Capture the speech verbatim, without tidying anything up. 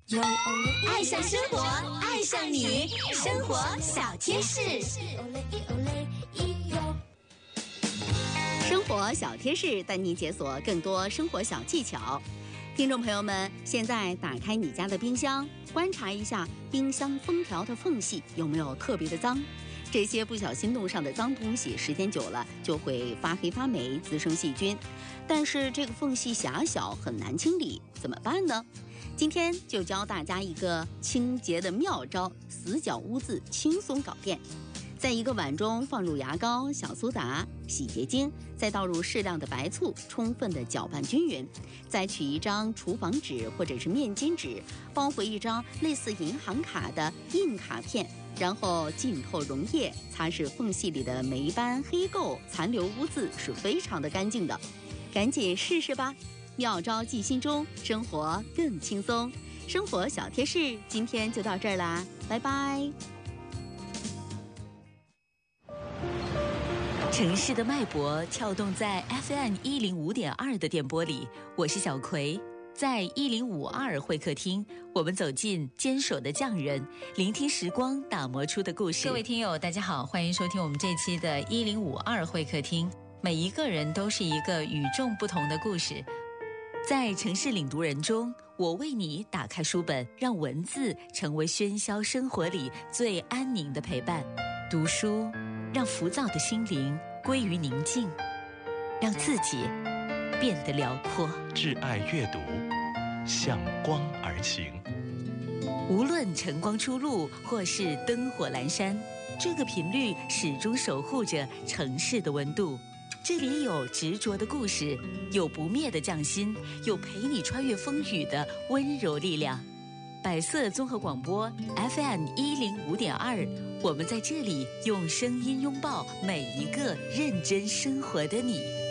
爱上生活，爱上你，生活小贴士。生活小贴士带你解锁更多生活小技巧。听众朋友们，现在打开你家的冰箱，观察一下冰箱封条的缝隙有没有特别的脏。这些不小心弄上的脏东西，时间久了就会发黑发霉，滋生细菌。但是这个缝隙狭小，很难清理，怎么办呢？今天就教大家一个清洁的妙招，死角污渍轻松搞定。在一个碗中放入牙膏、小苏打、洗洁精，再倒入适量的白醋，充分的搅拌均匀。再取一张厨房纸或者是面巾纸，包回一张类似银行卡的硬卡片，然后浸透溶液，擦拭缝隙里的霉斑、黑垢、残留污渍，是非常的干净的。赶紧试试吧！妙招记心中，生活更轻松。生活小贴士，今天就到这儿啦，拜拜。 城市的脉搏跳动在 F M 一零五点二 的电波里，我是小葵。在一零五二会客厅，我们走进坚守的匠人，聆听时光打磨出的故事。各位听友大家好，欢迎收听我们这期的一零五二会客厅。每一个人都是一个与众不同的故事，在城市领读人中，我为你打开书本，让文字成为喧嚣生活里最安宁的陪伴。读书让浮躁的心灵归于宁静，让自己变得辽阔。 挚爱阅读，向光而行。 无论晨光初露或是灯火阑珊，这个频率始终守护着城市的温度。这里有执着的故事，有不灭的匠心，有陪你穿越风雨的温柔力量。百色综合广播 F M 一零五点二，我们在这里用声音拥抱每一个认真生活的你。